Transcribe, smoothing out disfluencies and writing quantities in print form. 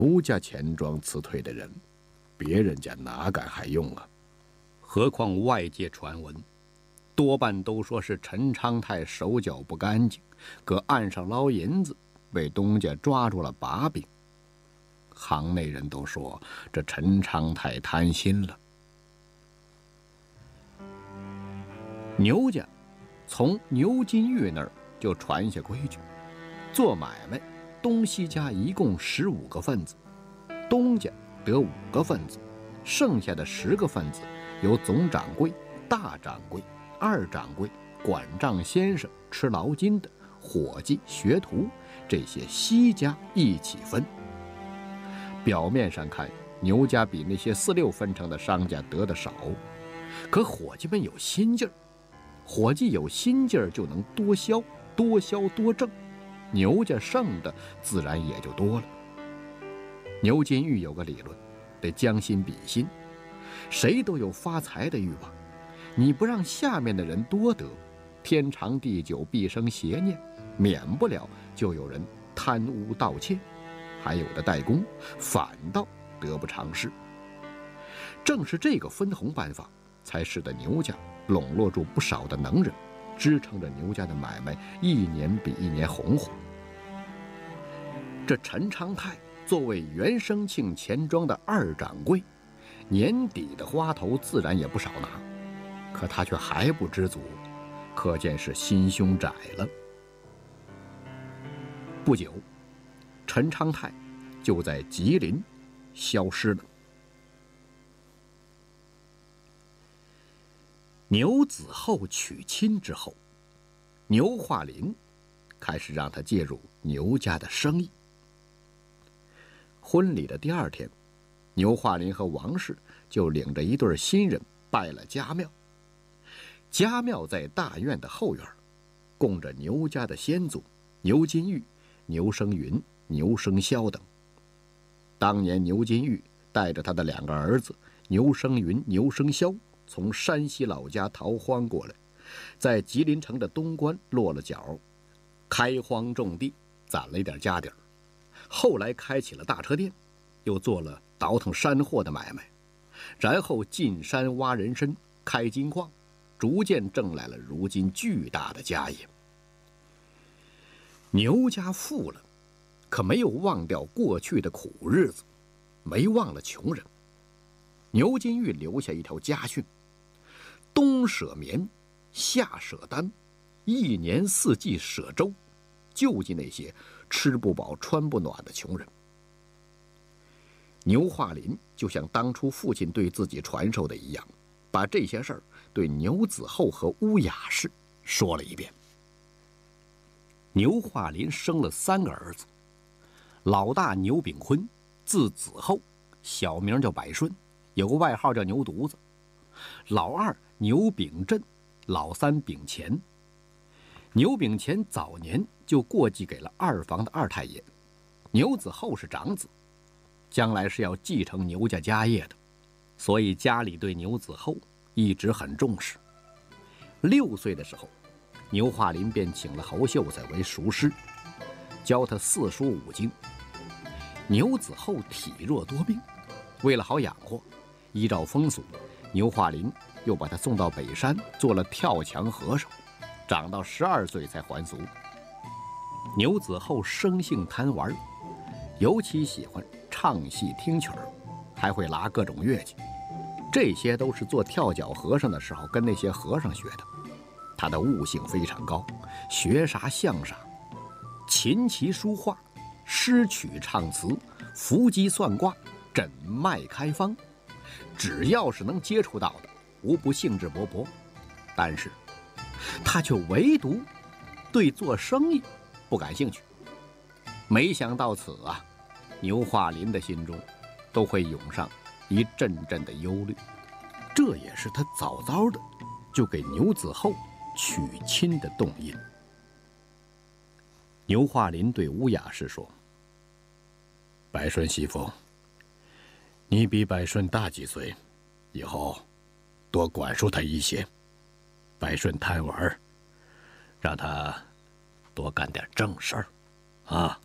牛家钱庄辞退的人，别人家哪敢还用啊？何况外界传闻，多半都说是陈昌泰手脚不干净，搁岸上捞银子，被东家抓住了把柄。行内人都说这陈昌泰贪心了。牛家从牛金玉那儿就传下规矩，做买卖东西家一共15个分子，东家得5个分子，剩下的10个分子由总掌柜、大掌柜、二掌柜、管账先生、吃劳金的伙计、学徒这些西家一起分。表面上看，牛家比那些4、6分成的商家得的少，可伙计们有心劲儿，伙计有心劲儿就能多销，多销多挣，牛家剩的自然也就多了。牛金玉有个理论，得将心比心，谁都有发财的欲望，你不让下面的人多得，天长地久必生邪念，免不了就有人贪污盗窃，还有的代工，反倒得不偿失。正是这个分红办法，才使得牛家笼络住不少的能人，支撑着牛家的买卖一年比一年红火。这陈昌泰作为袁生庆钱庄的二掌柜，年底的花头自然也不少拿，可他却还不知足，可见是心胸窄了。不久，陈昌泰就在吉林消失了。牛子厚娶亲之后，牛化林开始让他介入牛家的生意。婚礼的第2天，牛化林和王氏就领着一对新人拜了家庙。家庙在大院的后院，供着牛家的先祖牛金玉、牛生云、牛生肖等。当年牛金玉带着他的2个儿子牛生云、牛生肖从山西老家逃荒过来，在吉林城的东关落了脚，开荒种地，攒了一点家底儿。后来开起了大车店，又做了倒腾山货的买卖，然后进山挖人参、开金矿，逐渐挣来了如今巨大的家业。牛家富了，可没有忘掉过去的苦日子，没忘了穷人。牛金玉留下一条家训：冬舍棉，夏舍单，一年4季舍粥，救济那些吃不饱穿不暖的穷人。牛化林就像当初父亲对自己传授的一样，把这些事儿对牛子厚和乌雅氏说了一遍。牛化林生了3个儿子，老大牛炳坤，字子厚，小名叫百顺，有个外号叫牛犊子；老二牛炳振，老三炳乾。牛炳乾早年就过继给了2房的二太爷，牛子厚是长子，将来是要继承牛家家业的，所以家里对牛子厚一直很重视。6岁的时候，牛化林便请了侯秀才为塾师，教他4书5经。牛子厚体弱多病，为了好养活，依照风俗，牛化林又把他送到北山做了跳墙和尚，长到12岁才还俗。牛子厚生性贪玩，尤其喜欢唱戏听曲儿，还会拉各种乐器，这些都是做跳脚和尚的时候跟那些和尚学的。他的悟性非常高，学啥像啥，琴棋书画、诗曲唱词、伏击算卦、诊脉开方，只要是能接触到的，无不兴致勃勃。但是他却唯独对做生意不感兴趣。没想到此啊，牛化林的心中都会涌上一阵阵的忧虑，这也是他早早的就给牛子厚娶亲的动因。牛化林对乌雅氏说：百顺媳妇，你比百顺大几岁，以后多管束他一些。百顺贪玩，让他多干点正事儿啊。